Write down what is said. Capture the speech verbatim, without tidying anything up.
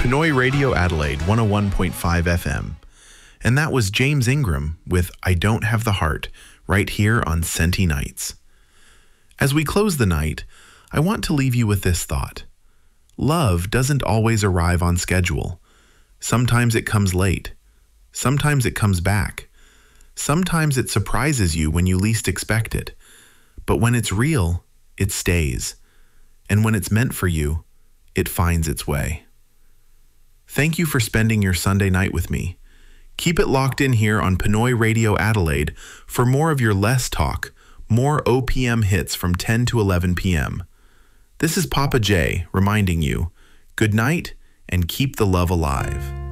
Pinoy Radio Adelaide one oh one point five F M. And that was James Ingram with I Don't Have the Heart, right here on Senti Nights. As we close the night, I want to leave you with this thought. Love doesn't always arrive on schedule. Sometimes it comes late. Sometimes it comes back. Sometimes it surprises you when you least expect it. But when it's real, it stays. And when it's meant for you, it finds its way. Thank you for spending your Sunday night with me. Keep it locked in here on Pinoy Radio Adelaide for more of your less talk, more O P M hits from ten to eleven p.m. This is Papa J reminding you, good night and keep the love alive.